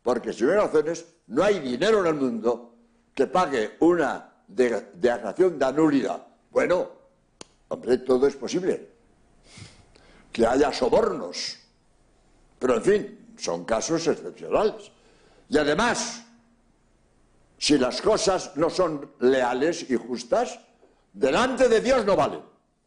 Porque si no hay razones, no hay dinero en el mundo que pague una declaración de nulidad. Bueno, hombre, todo es posible. Que haya sobornos. Pero, en fin, son casos excepcionales. Y además, si las cosas no son leales y justas, delante de Dios no valen.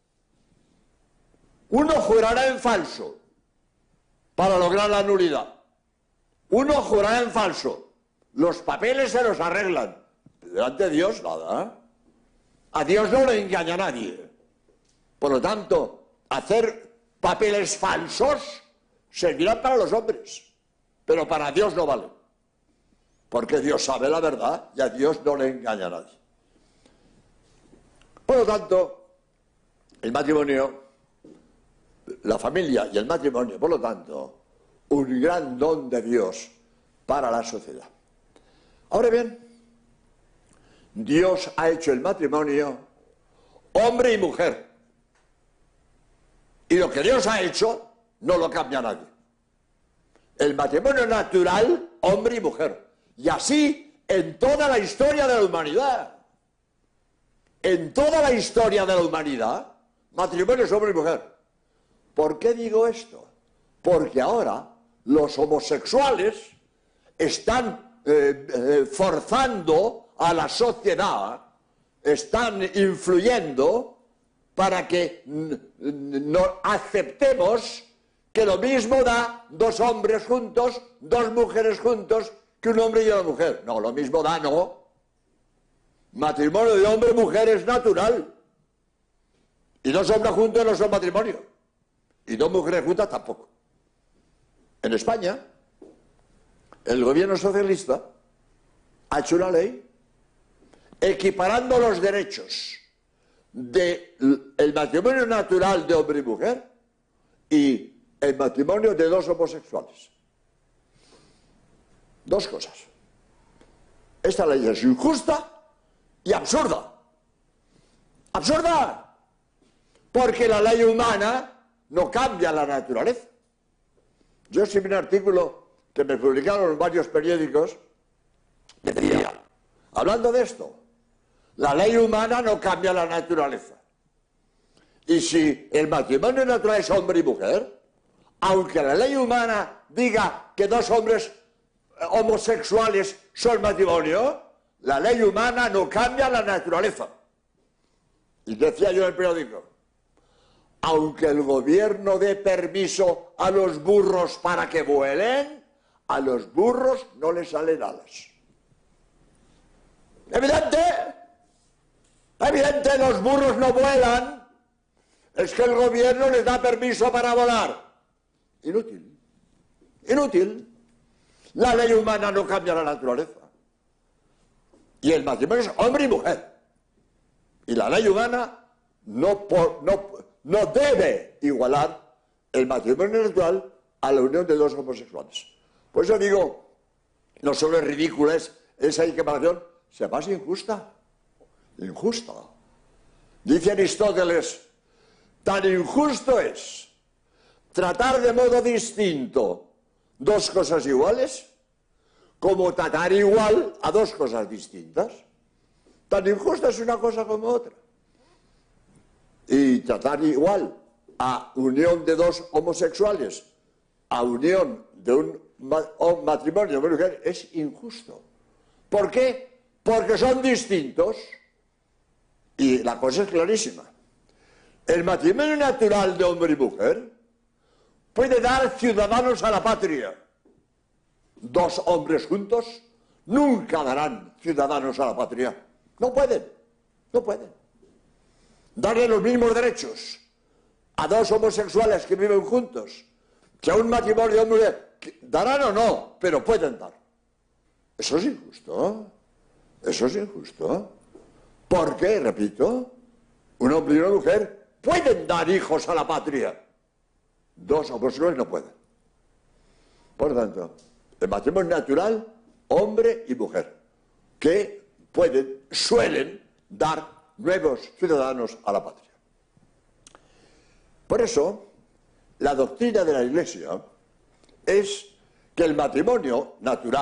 Uno jurará en falso para lograr la nulidad. Uno jurará en falso. Los papeles se los arreglan. Delante de Dios, nada. A Dios no le engaña a nadie. Por lo tanto, hacer papeles falsos servirá para los hombres, pero para Dios no vale. Porque Dios sabe la verdad y a Dios no le engaña a nadie. Por lo tanto, el matrimonio, la familia y el matrimonio, por lo tanto, un gran don de Dios para la sociedad. Ahora bien, Dios ha hecho el matrimonio hombre y mujer. Y lo que Dios ha hecho no lo cambia nadie. El matrimonio natural, hombre y mujer. Y así en toda la historia de la humanidad. En toda la historia de la humanidad, matrimonio es hombre y mujer. ¿Por qué digo esto? Porque ahora los homosexuales están forzando a la sociedad, están influyendo para que no aceptemos que lo mismo da dos hombres juntos, dos mujeres juntos, que un hombre y una mujer. No, lo mismo da, no. Matrimonio de hombre y mujer es natural. Y dos hombres juntos no son matrimonio. Y dos mujeres juntas tampoco. En España, el gobierno socialista ha hecho una ley equiparando los derechos del matrimonio natural de hombre y mujer y el matrimonio de dos homosexuales. Dos cosas. Esta ley es injusta y absurda. ¡Absurda! Porque la ley humana no cambia la naturaleza. Yo escribí un artículo que me publicaron en varios periódicos que decía, hablando de esto, la ley humana no cambia la naturaleza. Y si el matrimonio natural es hombre y mujer, aunque la ley humana diga que dos hombres homosexuales son matrimonio, la ley humana no cambia la naturaleza. Y decía yo en el periódico, aunque el gobierno dé permiso a los burros para que vuelen, a los burros no les salen alas. ¿Evidente? Evidente, los burros no vuelan. Es que el gobierno les da permiso para volar. Inútil. Inútil. La ley humana no cambia la naturaleza. Y el matrimonio es hombre y mujer. Y la ley humana no debe igualar el matrimonio natural a la unión de dos homosexuales. Por eso digo, no solo es ridícula esa equiparación, se más injusta. Injusta. Dice Aristóteles, tan injusto es tratar de modo distinto dos cosas iguales como tratar igual a dos cosas distintas. Tan injusta es una cosa como otra. Y tratar igual a unión de dos homosexuales, a unión de un matrimonio de una mujer, es injusto. ¿Por qué? Porque son distintos. Y la cosa es clarísima. El matrimonio natural de hombre y mujer puede dar ciudadanos a la patria. Dos hombres juntos nunca darán ciudadanos a la patria. No pueden, no pueden. Darle los mismos derechos a dos homosexuales que viven juntos que a un matrimonio de hombre y mujer, darán o no, pero pueden dar. Eso es injusto. Eso es injusto. Porque, repito, un hombre y una mujer pueden dar hijos a la patria. Dos homosexuales no pueden. Por lo tanto, el matrimonio natural, hombre y mujer, que suelen dar nuevos ciudadanos a la patria. Por eso, la doctrina de la Iglesia es que el matrimonio natural